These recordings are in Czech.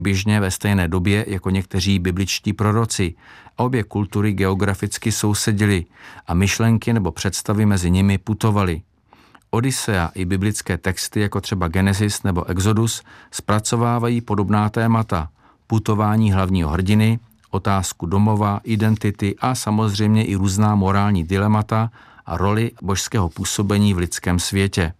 běžně ve stejné době jako někteří bibličtí proroci. A obě kultury geograficky sousedily a myšlenky nebo představy mezi nimi putovaly. Odysea i biblické texty, jako třeba Genesis nebo Exodus, zpracovávají podobná témata. Putování hlavního hrdiny, otázku domova, identity a samozřejmě i různá morální dilemata a roli božského působení v lidském světě.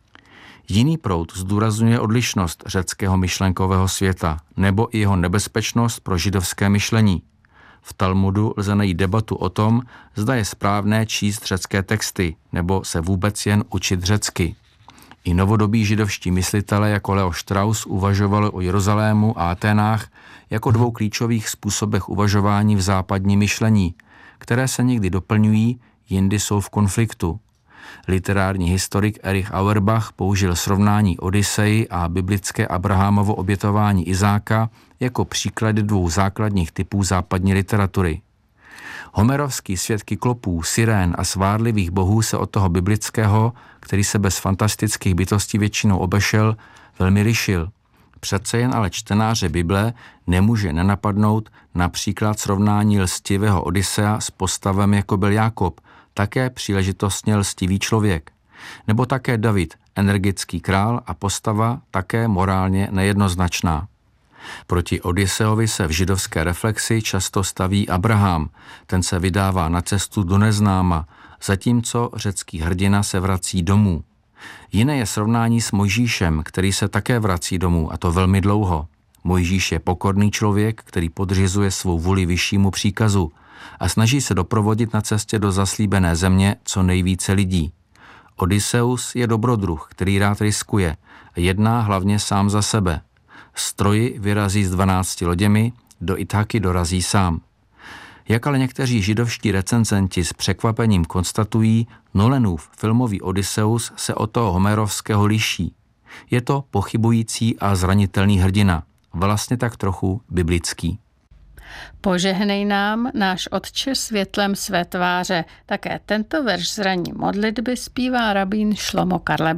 Jiný proud zdůrazňuje odlišnost řeckého myšlenkového světa nebo i jeho nebezpečnost pro židovské myšlení. V Talmudu lze najít debatu o tom, zda je správné číst řecké texty nebo se vůbec jen učit řecky. I novodobí židovští myslitelé jako Leo Strauss uvažovali o Jeruzalému a Aténách jako dvou klíčových způsobech uvažování v západním myšlení, které se někdy doplňují, jindy jsou v konfliktu. Literární historik Erich Auerbach použil srovnání Odysseji a biblické Abrahamovo obětování Izáka jako příklady dvou základních typů západní literatury. Homerovský svět kyklopů, sirén a svárlivých bohů se od toho biblického, který se bez fantastických bytostí většinou obešel, velmi lišil. Přece jen ale čtenáře Bible nemůže nenapadnout například srovnání lstivého Odysea s postavem, jako byl Jákob, také příležitostně lstivý člověk. Nebo také David, energický král a postava také morálně nejednoznačná. Proti Odyseovi se v židovské reflexi často staví Abraham, ten se vydává na cestu do neznáma, zatímco řecký hrdina se vrací domů. Jiné je srovnání s Mojžíšem, který se také vrací domů, a to velmi dlouho. Mojžíš je pokorný člověk, který podřizuje svou vůli vyššímu příkazu a snaží se doprovodit na cestě do zaslíbené země co nejvíce lidí. Odysseus je dobrodruh, který rád riskuje a jedná hlavně sám za sebe. Z Troji vyrazí s 12 loděmi, do Ithaky dorazí sám. Jak ale někteří židovští recenzenti s překvapením konstatují, Nolanův filmový Odysseus se od toho homerovského liší. Je to pochybující a zranitelný hrdina, vlastně tak trochu biblický. Požehnej nám, náš Otče, světlem své tváře. Také tento verš z ranní modlitby zpívá rabín Šlomo Karlebek.